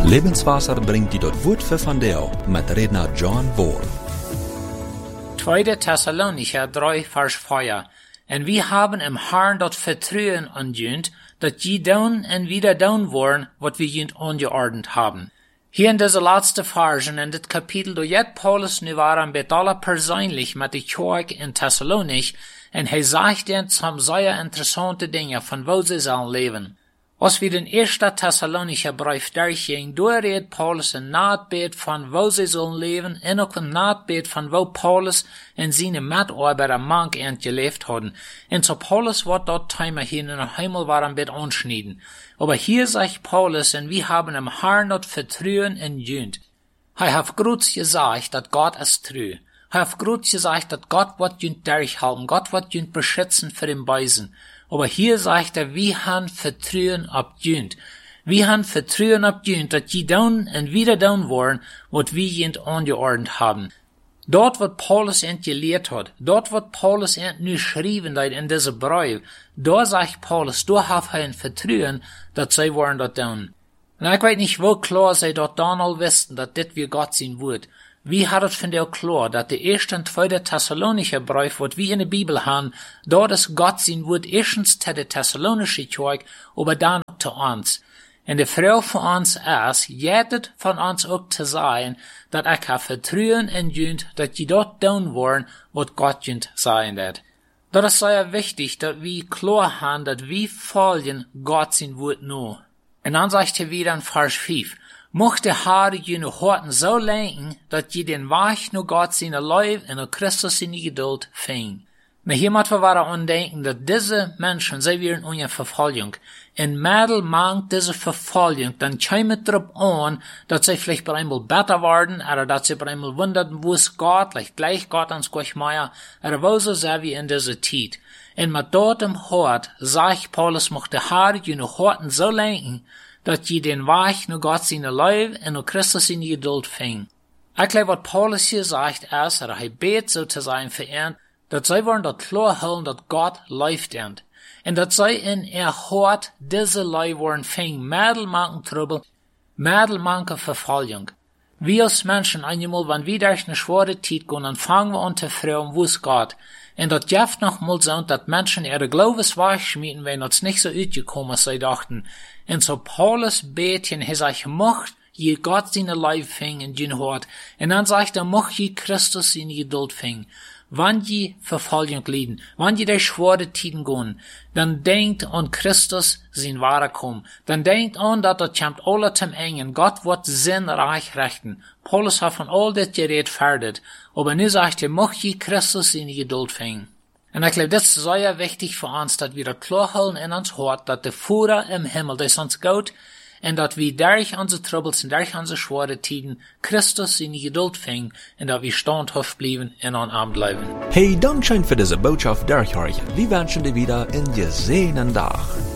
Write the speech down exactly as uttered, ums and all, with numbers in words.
Lebenswasser bringt die dort Wort für von Deo mit Redner John Bohr. Zweite Thessalonicher drei Vers vier. Und wir haben im Herrn dort Vertrauen angehend, dass je down und wieder down worden, was wir jünd angeordnet haben. Hier in dieser letzten Versen in das Kapitel, do jet Paulus nu waren betala persönlich mit der Kirche in Thessalonich, und er sagt ihnen zum sehr interessante Dinge, von wo sie sollen leben. Als wir den ersten Thessalonicher Brief durchgehen, durchredet Paulus ein Nahtbet von wo sie sollen leben, und auch ein Nahtbet von wo Paulus und seine Mitarbeiter mank gelebt haben. Und so Paulus wird dort Thema hier in den Himmel waren bet anschneiden. Aber hier sagt Paulus, und wir haben im Herrn dort Vertrauen und Jünd. Er hat groß gesagt, dass Gott ist treu. Er hat groß gesagt, dass Gott wird Jünd durchhalten, Gott wird Jünd beschützen für den Beisen. Aber hier sagt er, wir haben Vertrauen auf Jünd. Wir haben Vertrauen auf Jünd, dass die down und wieder down waren, was wir Jünd angeordnet haben. Dort, wat Paulus ent gelehrt hat, dort, wat Paulus ent nu schreiben hat in diesem Brief, da sagt Paulus, da hat er ein Vertrauen, dass sie waren dort down. Und ich weiß nicht, wo klar sie dort dann all wissen, dass dit wie Gott sein wird. Wie hat es von der klar, dass der erste und zweite Thessalonischer Brief, was wir in der Bibel haben, dort ist Gott sein Wort erstens zu der Thessalonische Kirche, aber dann zu uns. Und die Frau von uns ist, jedet von uns auch zu sein, dass ich habe Vertrauen in Jünd, dass die dort down waren, was Gott Jünd sein wird. Das ist sehr wichtig, dass wir klar haben, dass wir folgen Gott sein Wort nur. Und dann sagt er wieder in Vers fünf, mochte Herr jene Horten so lenken, dass je den Weg nur Gott seine Leib und Christus seine Geduld fing. Maar hier moeten we aan denken dat deze mensen, zij weer in Verfolgung. In middel mangt deze Verfolgung, dan komt het erop aan, dat zij vielleicht bei einmal beter worden, oder dat sie bei einmal wundern, wo es Gott, like gleich Gott ans Gleichmeier, oder wo so sehr wie in dieser Zeit. Und mit dort im Hort, sagt Paulus, mochte Herr jene Horten so lenken, dat je den Weg nur Gott seine Leib und nur Christus seine Geduld fing. Ich glaube, was Paulus hier sagt, ist, oder er bet so zu sein verehrt, dat zij worden dat klar houden dat God leeft end. En dat zij in er hart deze lui worden fing middelmanken trubbel, middelmanken vervolging. Wir als Menschen einmal, wenn wir durch eine schwere Zeit gehen, dann fangen wir an zu fragen, wo es geht. Und das jeft noch mal so, dass Menschen ihre Glaubens schmieden, wenn das nicht so uitgekommen, als sie dachten. Und so Paulus bet, und er sagt, mocht je Gott seine Leib fing in den Hort. Und dann sagt er, mocht je Christus seine Geduld fing. Wann je Verfolgung leiden, wann je durch schwere Tiden gehen, dann denkt an Christus sein wahre Komm. Dann denkt an, dass das kommt alle zum Engen. Gott wird sinnreich rechten. Paulus hat von all das geredet fertig. Aber nu sagt er, mocht je Christus seine Geduld fingen. Und ich glaube, das ist sehr wichtig für uns, dass wir das klar halten in uns Hort, dass der Führer im Himmel, das uns gut, und dass wir durch unsere Troubles und durch unsere schwere Tiden Christus in die Geduld fingen und dass wir standhaft blieben und an Arm bleiben. Hey, Dankeschön für diese Botschaft durch euch. Wir wünschen dir wieder einen gesehenen Tag.